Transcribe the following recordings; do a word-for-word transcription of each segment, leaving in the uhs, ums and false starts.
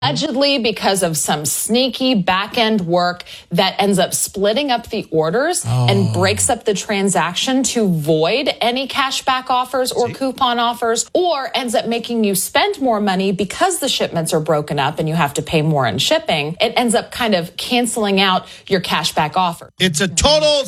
Allegedly because of some sneaky back-end work that ends up splitting up the orders oh. and breaks up the transaction to void any cashback offers or See? coupon offers, or ends up making you spend more money because the shipments are broken up and you have to pay more in shipping. It ends up kind of canceling out your cashback offer. It's a total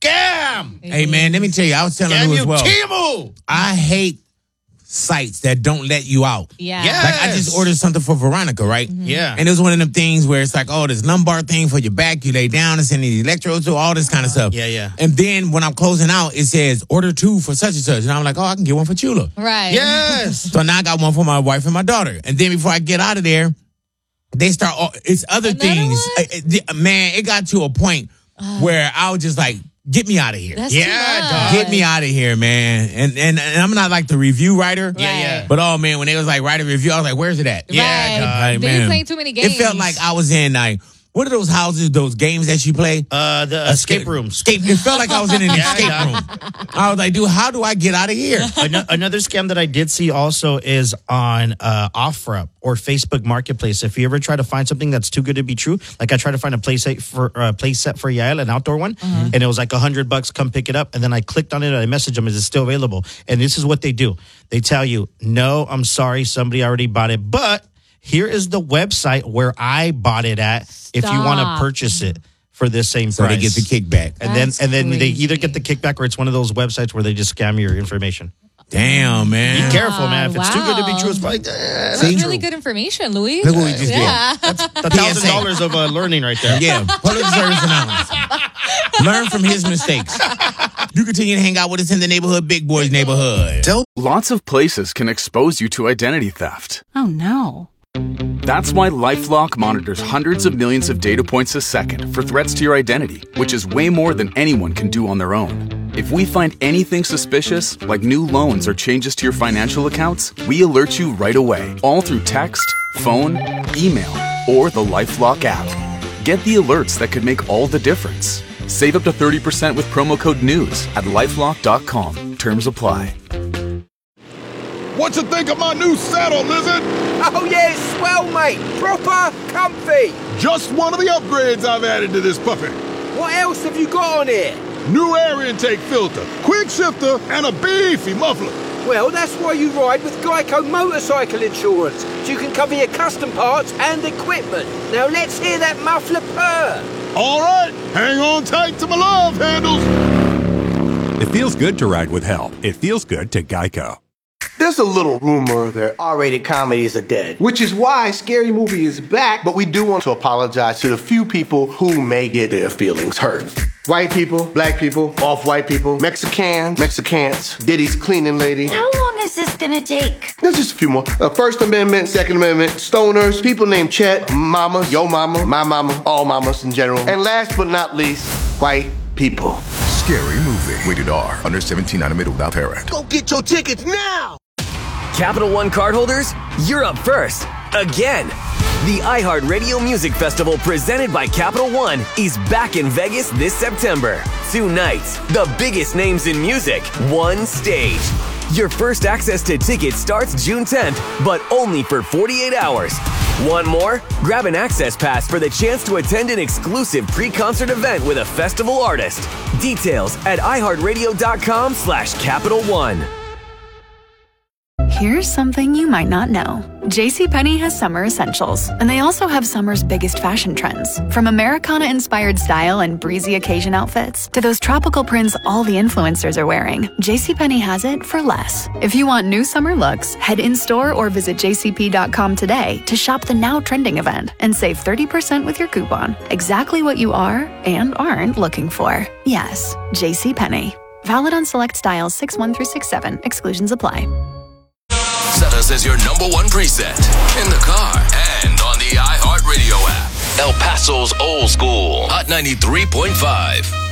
scam. Hey, man, let me tell you, I was telling Scam you you as well. Temu. I hate sites that don't let you out. Yeah. Yes. Like, I just ordered something for Veronica, right? Mm-hmm. Yeah. And it was one of them things where it's like, oh, this lumbar thing for your back, you lay down, it's in the electrodes, all this kind of stuff. Yeah, yeah. And then when I'm closing out, it says, order two for such and such. And I'm like, oh, I can get one for Chula. Right. Yes. So now I got one for my wife and my daughter. And then before I get out of there, they start, it's other Another things. one? It- it- man, it got to a point where I was just like, get me out of here. That's Yeah, too much. dog. Get me out of here, man. And, and and I'm not like the review writer. Yeah, yeah. But oh man, when they was like write a review, I was like, where's it at? Yeah, Right. dog. Like, Then you man, playing too many games. It felt like I was in like, what are those houses, those games that you play? Uh, the escape rooms. Escape. It felt like I was in an Yeah, escape yeah. room. I was like, dude, how do I get out of here? Ano- Another scam that I did see also is on uh, OfferUp or Facebook Marketplace. If you ever try to find something that's too good to be true, like I tried to find a play set for uh, play set for Yael, an outdoor one, Mm-hmm. and it was like a hundred bucks. Come pick it up, and then I clicked on it and I messaged them, "Is it still available?" And this is what they do: they tell you, "No, I'm sorry, somebody already bought it, but here is the website where I bought it at. If you want to Stop. purchase it for this same So price." they get the kickback. and That's then and then they either crazy. get the kickback or it's one of those websites where they just scam your information. Damn, man. Be careful, man. If it's too good to be Wow. true, it's like, eh, See? That's really good information, Louis. Look what we just yeah. a thousand dollars of uh, learning right there. Yeah, public service announcement. Learn from his mistakes. You continue to hang out with us in the neighborhood, Big Boys neighborhood. Del- Lots of places can expose you to identity theft. Oh no. That's why LifeLock monitors hundreds of millions of data points a second for threats to your identity, which is way more than anyone can do on their own. If we find anything suspicious, like new loans or changes to your financial accounts, we alert you right away, all through text, phone, email, or the LifeLock app. Get the alerts that could make all the difference. Save up to thirty percent with promo code NEWS at lifelock dot com. Terms apply. What you think of my new saddle, Lizard? Oh yeah, it's swell, mate. Proper comfy. Just one of the upgrades I've added to this puppy. What else have you got on here? New air intake filter, quick shifter, and a beefy muffler. Well, that's why you ride with Geico Motorcycle Insurance, so you can cover your custom parts and equipment. Now let's hear that muffler purr. All right, hang on tight to my love handles. It feels good to ride with help. It feels good to Geico. There's a little rumor that R-rated comedies are dead, which is why Scary Movie is back, but we do want to apologize to the few people who may get their feelings hurt. White people, black people, off-white people, Mexicans, Mexicans, Diddy's cleaning lady. How long is this gonna take? There's just a few more. Uh, First Amendment, Second Amendment, stoners, people named Chet, mamas, yo mama, my mama, all mamas in general. And last but not least, white people. Scary Movie. Rated R. Under seventeen, not admitted without parent. Go get your tickets now! Capital One cardholders, you're up first. Again. The iHeartRadio Music Festival presented by Capital One is back in Vegas this September. Two nights, the biggest names in music, one stage. Your first access to tickets starts June tenth, but only for forty-eight hours. Want more? Grab an access pass for the chance to attend an exclusive pre-concert event with a festival artist. Details at iHeartRadio.com slash Capital One. Here's something you might not know. JCPenney has summer essentials, and they also have summer's biggest fashion trends. From Americana-inspired style and breezy occasion outfits to those tropical prints all the influencers are wearing, JCPenney has it for less. If you want new summer looks, head in-store or visit j c p dot com today to shop the now trending event and save thirty percent with your coupon. Exactly what you are and aren't looking for. Yes, JCPenney. Valid on select styles six one through six seven. Exclusions apply. Set us as your number one preset in the car and on the iHeartRadio app. El Paso's Old School, Hot ninety-three point five.